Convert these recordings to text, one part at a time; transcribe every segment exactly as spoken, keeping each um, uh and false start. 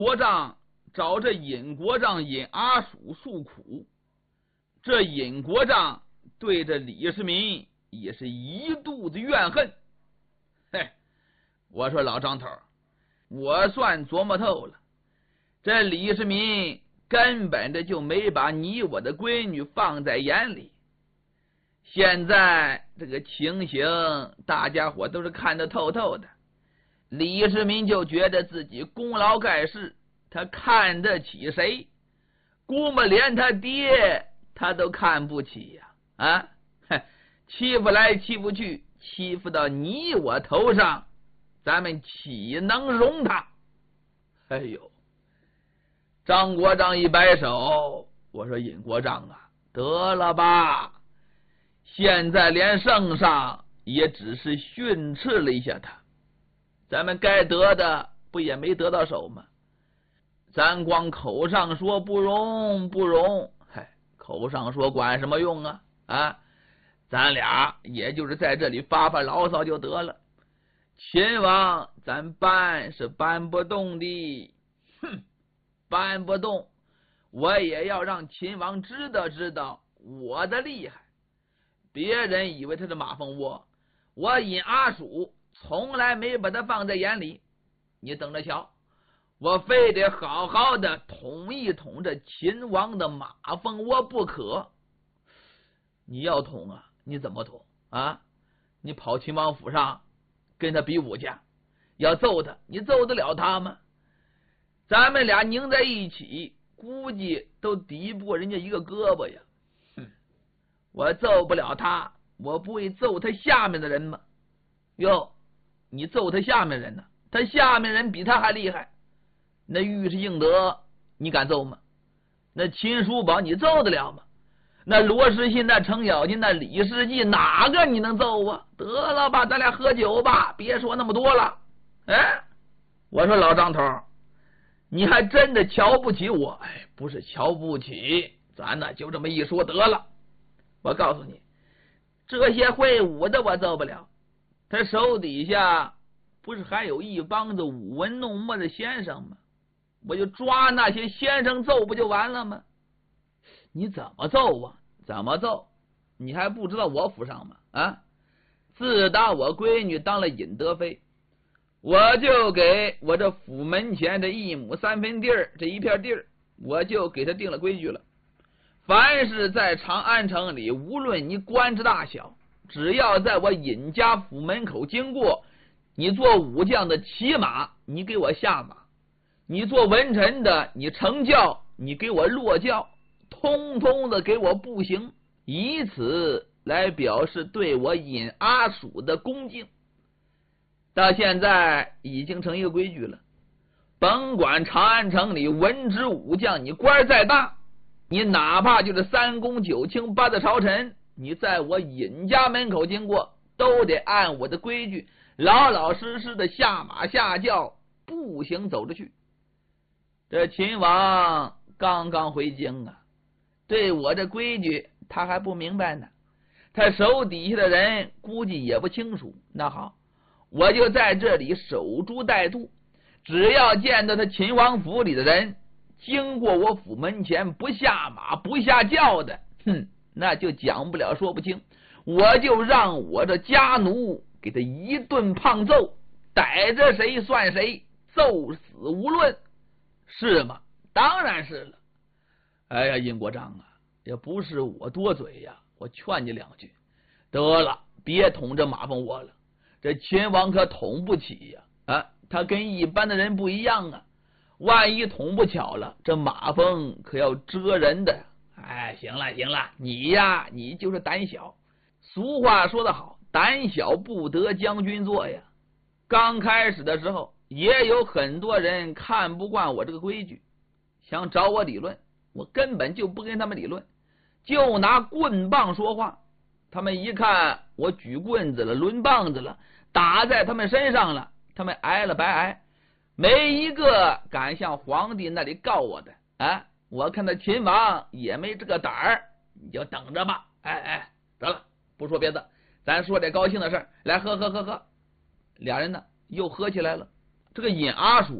国丈找这尹国丈尹阿鼠诉苦，这尹国丈对着李世民也是一肚子怨恨。嘿，我说老张头，我算琢磨透了，这李世民根本的就没把你我的闺女放在眼里。现在这个情形大家伙都是看得透透的，李世民就觉得自己功劳盖世，他看得起谁？估摸连他爹他都看不起呀！啊，啊欺负来欺负去，欺负到你我头上，咱们岂能容他？哎呦，张国丈一摆手，我说尹国丈啊，得了吧，现在连圣上也只是训斥了一下他，咱们该得的不也没得到手吗？咱光口上说不容不容，嗨，口上说管什么用啊？啊，咱俩也就是在这里发发牢骚就得了。秦王咱搬是搬不动的，哼，搬不动，我也要让秦王知道知道我的厉害。别人以为他是马蜂窝，我尹阿鼠从来没把他放在眼里。你等着瞧，我非得好好的捅一捅这秦王的马蜂窝不可。你要捅啊，你怎么捅啊？你跑秦王府上跟他比武去，要揍他，你揍得了他吗？咱们俩拧在一起，估计都抵不过人家一个胳膊呀。哼，我揍不了他，我不会揍他下面的人吗？哟，你揍他下面人呢？他下面人比他还厉害。那尉迟敬德你敢揍吗？那秦叔宝你揍得了吗？那罗士信、那程咬金、那李世济，哪个你能揍啊？得了吧，咱俩喝酒吧，别说那么多了。哎，我说老张头，你还真的瞧不起我？哎，不是瞧不起，咱呢就这么一说得了。我告诉你，这些会武的我揍不了，他手底下不是还有一帮子舞文弄墨的先生吗？我就抓那些先生揍不就完了吗？你怎么揍啊？怎么揍？你还不知道我府上吗？啊！自打我闺女当了尹德妃，我就给我这府门前这一亩三分地儿，这一片地儿，我就给他定了规矩了。凡是在长安城里，无论你官职大小，只要在我尹家府门口经过，你做武将的骑马，你给我下马；你做文臣的，你乘轿，你给我落轿，通通的给我步行，以此来表示对我尹阿鼠的恭敬。到现在已经成一个规矩了，甭管长安城里文职武将，你官再大，你哪怕就是三公九卿八大朝臣，你在我尹家门口经过，都得按我的规矩老老实实的下马下轿，步行走着去。这秦王刚刚回京啊，对我这规矩他还不明白呢，他手底下的人估计也不清楚。那好，我就在这里守株待兔，只要见到他秦王府里的人经过我府门前不下马不下轿的，哼，那就讲不了说不清，我就让我这家奴给他一顿胖揍，逮着谁算谁，揍死无论。是吗？当然是了。哎呀，尹国丈啊，也不是我多嘴呀，我劝你两句，得了，别捅这马蜂窝了。这秦王可捅不起呀！啊，他跟一般的人不一样啊，万一捅不巧了，这马蜂可要蛰人的。哎，行了行了，你呀，你就是胆小。俗话说得好，胆小不得将军做呀。刚开始的时候，也有很多人看不惯我这个规矩，想找我理论，我根本就不跟他们理论，就拿棍棒说话。他们一看我举棍子了，抡棒子了，打在他们身上了，他们挨了白挨，没一个敢向皇帝那里告我的啊！我看他秦王也没这个胆儿，你就等着吧。哎哎，得了，不说别的，咱说点高兴的事儿，来喝喝喝喝。俩人呢又喝起来了。这个尹阿鼠啊，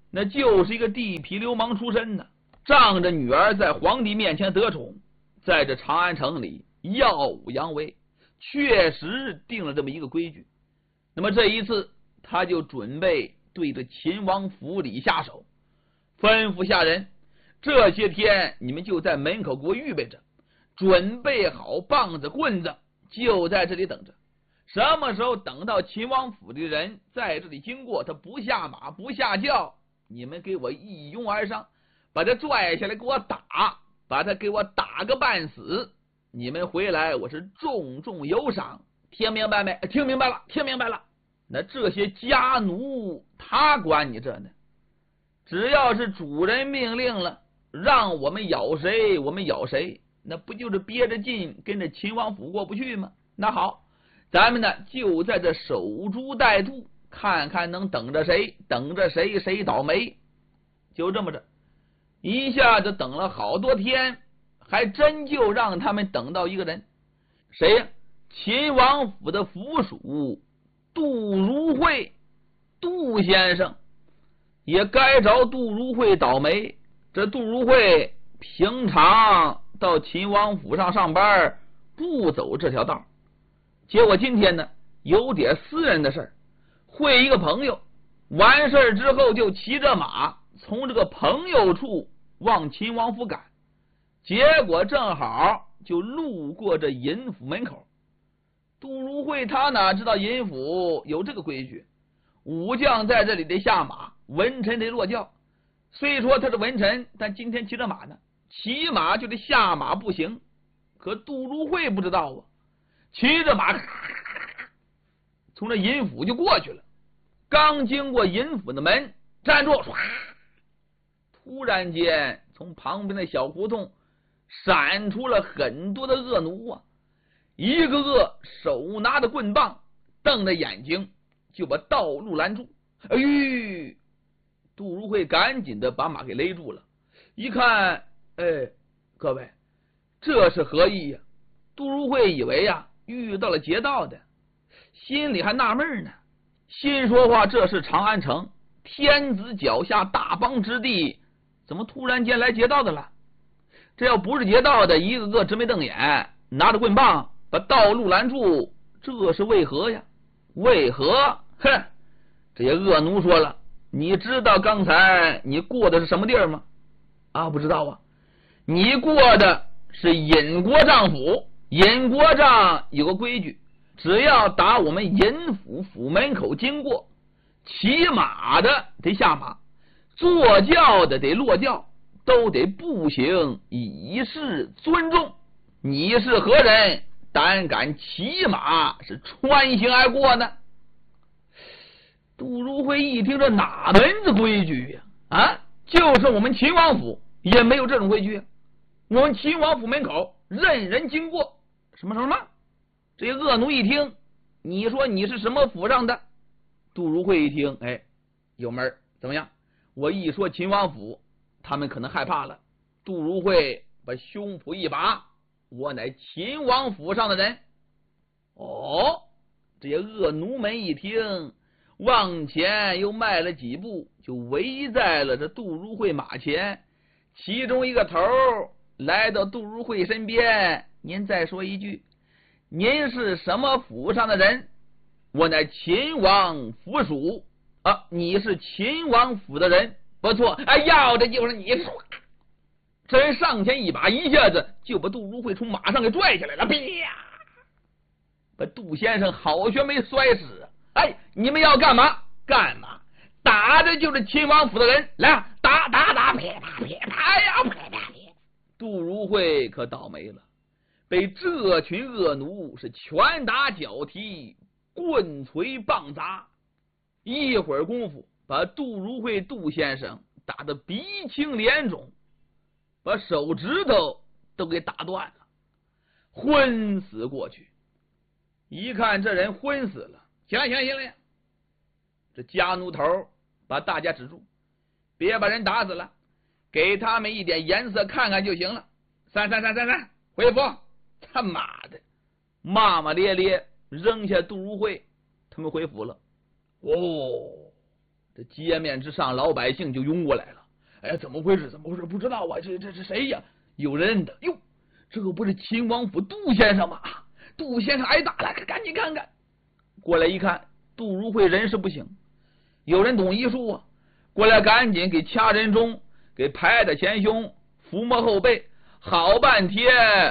那就是一个地痞流氓出身呢，仗着女儿在皇帝面前得宠，在这长安城里耀武扬威，确实定了这么一个规矩。那么这一次他就准备对着秦王府里下手，吩咐下人，这些天你们就在门口给我预备着，准备好棒子棍子，就在这里等着。什么时候等到秦王府的人在这里经过，他不下马不下轿，你们给我一拥而上，把他拽下来给我打，把他给我打个半死，你们回来我是重重有赏。听明白没？听明白了，听明白了。那这些家奴他管你这呢，只要是主人命令了，让我们咬谁我们咬谁，那不就是憋着劲跟着秦王府过不去吗？那好，咱们呢就在这守株待兔，看看能等着谁，等着谁谁倒霉。就这么着，一下子等了好多天，还真就让他们等到一个人。谁呀？秦王府的府属杜如晦，杜先生。也该着杜如晦倒霉。这杜如晦平常到秦王府上上班，不走这条道，结果今天呢有点私人的事儿，会一个朋友，完事儿之后就骑着马从这个朋友处往秦王府赶，结果正好就路过这尹府门口。杜如晦他哪知道尹府有这个规矩，武将在这里得下马，文臣得落轿。虽说他是文臣，但今天骑着马呢，骑马就得下马不行。可杜如晦不知道啊，骑着马从这尹府就过去了。刚经过尹府的门，站住！突然间从旁边的小胡同闪出了很多的恶奴啊，一个个手拿着棍棒，瞪着眼睛就把道路拦住。哎呦！杜如晦赶紧的把马给勒住了，一看，哎，各位，这是何意呀？杜如晦以为呀遇到了劫道的，心里还纳闷呢，心说话这是长安城，天子脚下大邦之地，怎么突然间来劫道的了？这要不是劫道的，一个个直眉瞪眼，拿着棍棒把道路拦住，这是为何呀？为何？哼！这些恶奴说了，你知道刚才你过的是什么地儿吗？啊，不知道啊。你过的是尹国丈府，尹国丈有个规矩，只要打我们尹府府门口经过，骑马的得下马，坐轿的得落轿，都得步行，以示尊重。你是何人，胆敢骑马是穿行而过呢？杜如晦一听，这哪门子规矩呀？啊，就是我们秦王府也没有这种规矩。我们秦王府门口任人经过，什么什么？这些恶奴一听，你说你是什么府上的？杜如晦一听，哎，有门，怎么样？我一说秦王府，他们可能害怕了。杜如晦把胸脯一拔，我乃秦王府上的人。哦，这些恶奴们一听，往前又迈了几步，就围在了这杜如晦马前。其中一个头来到杜如晦身边，您再说一句，您是什么府上的人？我乃秦王府属。啊，你是秦王府的人，不错。哎，要的就是你。这人上前一把，一下子就把杜如晦从马上给拽下来了，啪！把杜先生好悬没摔死。哎，你们要干嘛？干嘛？打的就是秦王府的人，来打打打，啪啪啪啪呀，啪啪啪！杜如晦可倒霉了，被这群恶奴是拳打脚踢，棍捶棒砸，一会儿功夫把杜如晦杜先生打得鼻青脸肿，把手指头都给打断了，昏死过去。一看这人昏死了，行了行了行了，这家奴头把大家止住，别把人打死了，给他们一点颜色看看就行了。三三三三三，回府！他妈的，骂骂咧咧扔下杜如晦，他们回府了。哦， 这街面之上老百姓就涌过来了。哎呀，怎么回事？怎么回事？不知道啊！这这是谁呀？有人认得，哟，这个不是秦王府杜先生吗？杜先生挨打了，赶紧看看。过来一看，杜如晦人事不省，有人懂医术啊，过来赶紧给掐人中，给拍的前胸，抚摸后背，好半天，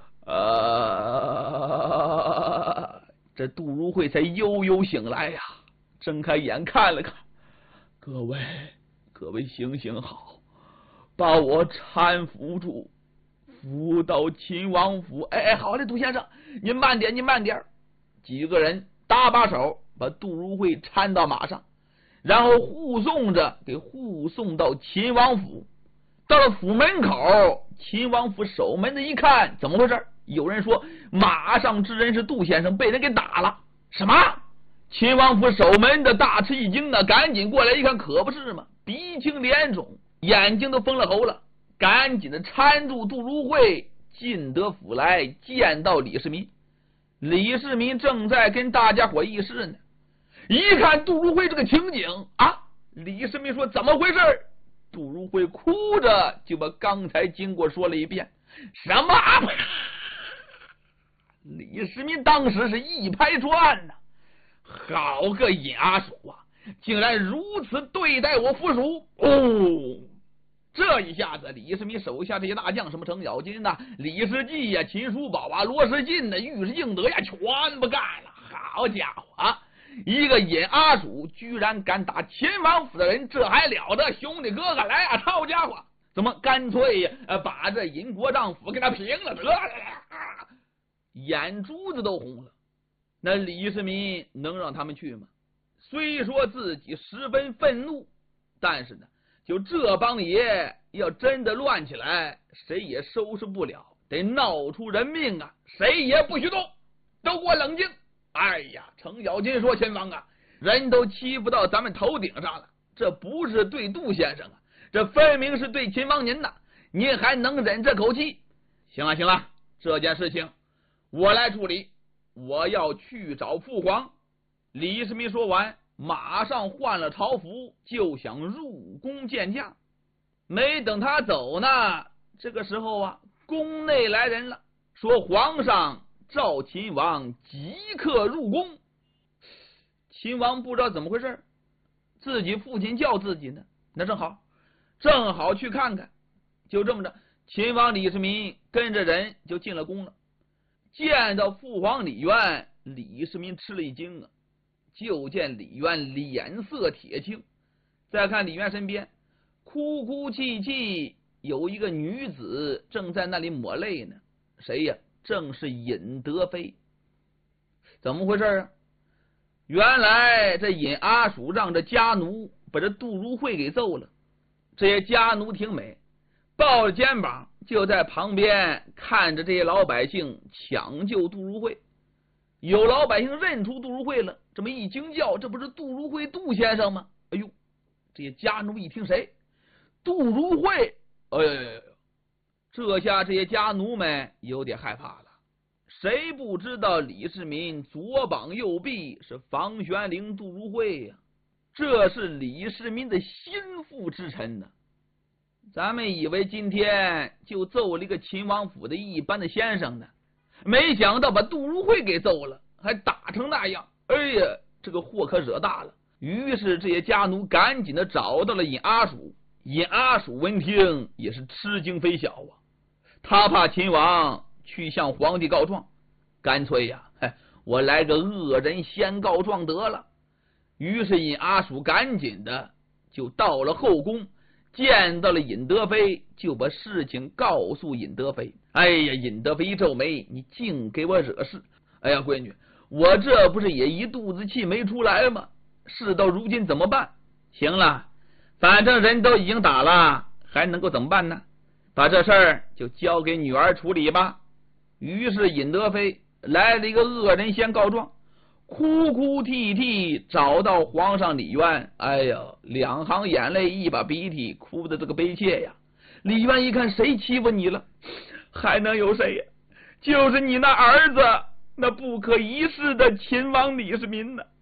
呃，这杜如晦才悠悠醒来呀，睁开眼看了看，各位，各位行行好，把我搀扶住，扶到秦王府。哎哎，好嘞，杜先生，您慢点，您慢点。几个人搭把手，把杜如晦搀到马上，然后护送着给护送到秦王府。到了府门口，秦王府守门的一看，怎么回事？有人说马上之人是杜先生，被人给打了。什么？秦王府守门的大吃一惊啊，赶紧过来一看，可不是嘛，鼻青脸肿，眼睛都封了喉了，赶紧的搀住杜如晦进得府来，见到李世民。李世民正在跟大家伙议事呢，一看杜如晦这个情景啊，李世民说怎么回事？杜如晦哭着就把刚才经过说了一遍。什么？李世民当时是一拍桌案呐，好个尹阿鼠啊，竟然如此对待我府属！哦，这一下子李世民手下这些大将，什么程咬金呐、李世济呀、秦叔宝啊、罗士进呐、尉迟敬德呀，全不干了。好家伙啊，一个尹阿鼠居然敢打秦王府的人，这还了得！兄弟哥哥来啊，好家伙，怎么干脆呀、呃、把这尹国丈府给他平了得了，眼珠子都红了。那李世民能让他们去吗？虽说自己十分愤怒，但是呢，就这帮爷要真的乱起来，谁也收拾不了，得闹出人命啊！谁也不许动，都给我冷静！哎呀，程咬金说：“秦王啊，人都欺负到咱们头顶上了，这不是对杜先生啊，这分明是对秦王您呐！您还能忍这口气？行了行了，这件事情我来处理，我要去找父皇。”李世民说完，马上换了朝服，就想入宫见驾。没等他走呢，这个时候啊，宫内来人了，说皇上召秦王即刻入宫。秦王不知道怎么回事，自己父亲叫自己呢，那正好，正好去看看。就这么着，秦王李世民跟着人就进了宫了。见到父皇李渊，李世民吃了一惊啊，就见李渊脸色铁青，再看李渊身边哭哭泣泣，有一个女子正在那里抹泪呢。谁呀？正是尹德妃。怎么回事啊？原来这尹阿鼠让这家奴把这杜如晦给揍了，这些家奴挺美，抱着肩膀就在旁边看着这些老百姓抢救杜如晦。有老百姓认出杜如晦了，这么一惊叫，这不是杜如晦杜先生吗？哎呦，这些家奴一听谁？杜如晦！哎呦，这下这些家奴们有点害怕了。谁不知道李世民左膀右臂是房玄龄、杜如晦呀、啊？这是李世民的心腹之臣呢、啊。咱们以为今天就揍了一个秦王府的一般的先生呢，没想到把杜如晦给揍了，还打成那样。哎呀，这个祸可惹大了。于是这些家奴赶紧的找到了尹阿鼠。尹阿鼠闻听也是吃惊非小啊，他怕秦王去向皇帝告状，干脆呀、啊，我来个恶人先告状得了。于是尹阿鼠赶紧的就到了后宫，见到了尹德妃，就把事情告诉尹德妃。哎呀，尹德妃一皱眉，你净给我惹事！哎呀，闺女，我这不是也一肚子气没出来吗？事到如今怎么办？行了，反正人都已经打了，还能够怎么办呢？把这事儿就交给女儿处理吧。于是尹德妃来了一个恶人先告状，哭哭啼啼找到皇上李渊。哎呀，两行眼泪一把鼻涕，哭的这个悲切呀。李渊一看，谁欺负你了？还能有谁呀？就是你那儿子，那不可一世的秦王李世民呢。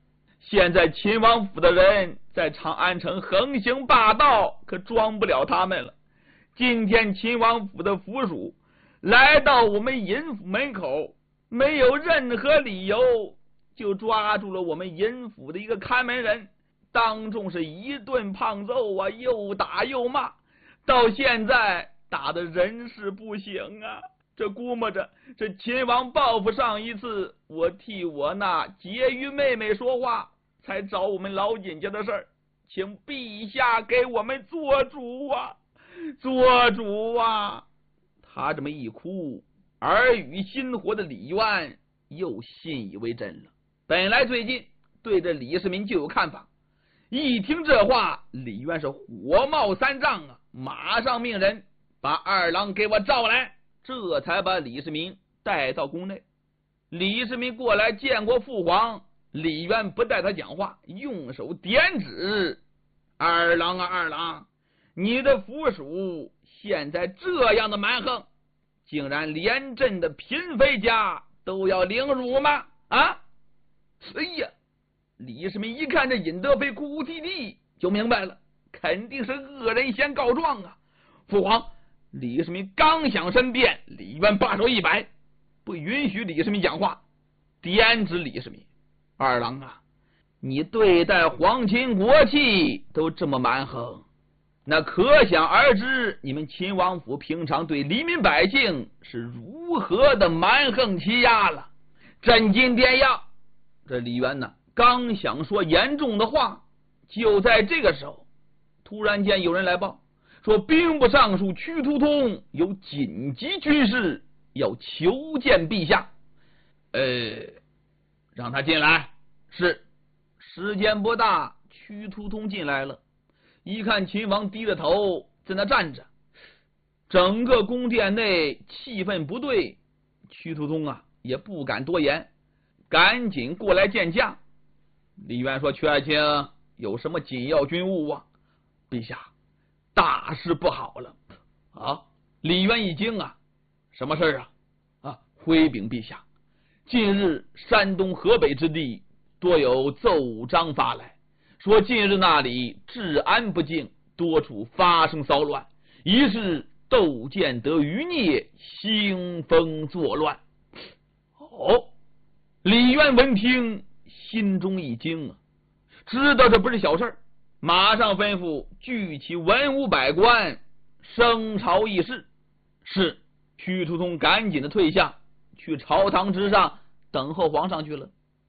现在秦王府的人在长安城横行霸道，可装不了他们了。今天秦王府的府属来到我们尹府门口，没有任何理由就抓住了我们尹府的一个看门人，当众是一顿胖揍啊，又打又骂，到现在打得人事不省啊。这估摸着这秦王报复上一次我替我那婕妤妹妹说话，才找我们老尹家的事儿，请陛下给我们做主啊，做主啊。他这么一哭，耳语心活的李渊又信以为真了。本来最近对这李世民就有看法，一听这话，李渊是火冒三丈啊，马上命人把二郎给我召来，这才把李世民带到宫内。李世民过来见过父皇，李渊不带他讲话，用手点指：二郎啊二郎，你的府属现在这样的蛮横，竟然连朕的嫔妃家都要凌辱吗？啊！哎呀，李世民一看这尹德妃哭哭啼啼，就明白了，肯定是恶人先告状啊。父皇，李世民刚想申辩，李渊把手一摆，不允许李世民讲话，点指李世民：二郎啊，你对待皇亲国戚都这么蛮横，那可想而知你们秦王府平常对黎民百姓是如何的蛮横欺压了。朕今天要……这李渊呢，刚想说严重的话，就在这个时候，突然间有人来报说，兵部尚书屈突通有紧急军事要求见陛下。呃，让他进来。是。时间不大，屈突通进来了，一看秦王低着头在那站着，整个宫殿内气氛不对，屈突通啊也不敢多言，赶紧过来见驾。李渊说：屈爱卿有什么紧要军务啊？陛下，大事不好了啊！李渊一惊啊，什么事啊？啊，回禀陛下，近日山东河北之地多有奏章发来，说近日那里治安不敬，多处发生骚乱，疑是窦建德余孽兴风作乱。哦，李渊闻听心中一惊啊，知道这不是小事，马上吩咐聚起文武百官，升朝议事。是。屈突通赶紧的退下，去朝堂之上等候皇上去了。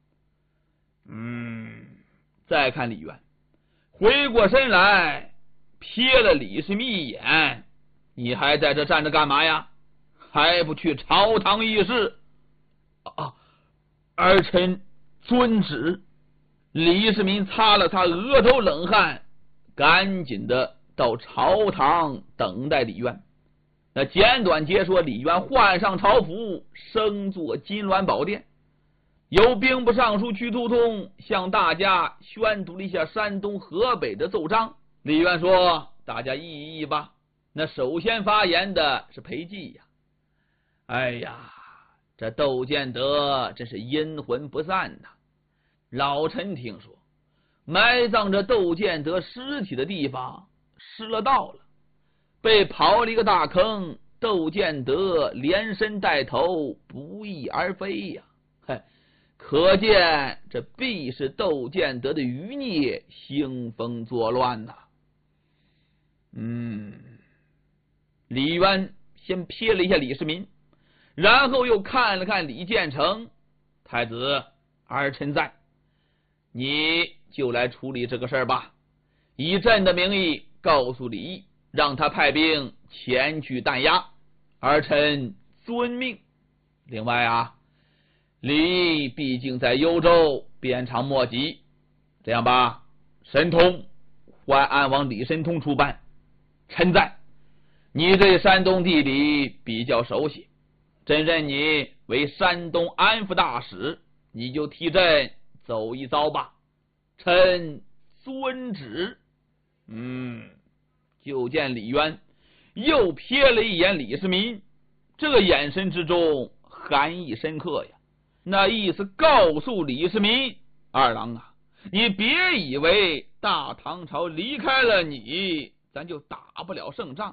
嗯，再看李渊，回过身来瞥了李世民一眼：你还在这站着干嘛呀？还不去朝堂议事？啊，儿臣遵旨。李世民擦了擦额头冷汗，赶紧的到朝堂等待李渊。那简短截说，李渊换上朝服，升坐金銮宝殿，由兵部尚书屈突通向大家宣读了一下山东河北的奏章。李渊说：大家议一议吧。那首先发言的是裴寂呀。哎呀，这窦建德真是阴魂不散呐！老臣听说埋葬着窦建德尸体的地方失了道了，被刨了一个大坑，窦建德连身带头不翼而飞呀！嘿，可见这必是窦建德的余孽兴风作乱呐。嗯，李渊先瞥了一下李世民，然后又看了看李建成。太子，儿臣在，你就来处理这个事儿吧。以朕的名义告诉李，让他派兵前去弹压，儿臣遵命。另外啊，李毕竟在幽州鞭长莫及，这样吧，神通换安王李神通出办。臣在，你对山东地理比较熟悉，朕任你为山东安抚大使，你就替朕走一遭吧。臣遵旨。嗯，就见李渊又瞥了一眼李世民，这个眼神之中含义深刻呀。那意思告诉李世民：二郎啊， 你别以为大唐朝离开了你，咱就打不了胜仗。